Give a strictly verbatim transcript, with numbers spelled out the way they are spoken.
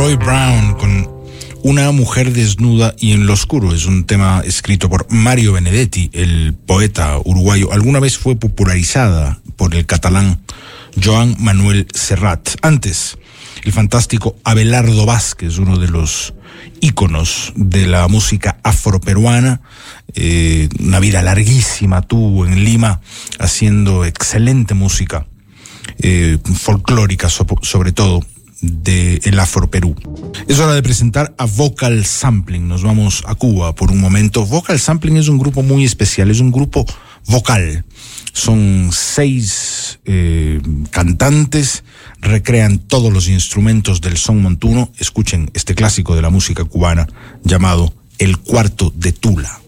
Roy Brown con Una mujer desnuda y en lo oscuro. Es un tema escrito por Mario Benedetti, el poeta uruguayo. Alguna vez fue popularizada por el catalán Joan Manuel Serrat. Antes, el fantástico Abelardo Vázquez, uno de los íconos de la música afroperuana. Eh, una vida larguísima tuvo en Lima haciendo excelente música, eh, folclórica so, sobre todo, de el Afroperú. Es hora de presentar a Vocal Sampling. Nos vamos a Cuba por un momento. Vocal Sampling es un grupo muy especial, es un grupo vocal. Son seis eh, cantantes, recrean todos los instrumentos del son montuno. Escuchen este clásico de la música cubana llamado El Cuarto de Tula.